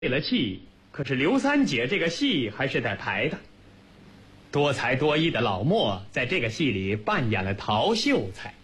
废了气，可是刘三姐这个戏还是得排的。多才多艺的老莫在这个戏里扮演了陶秀才，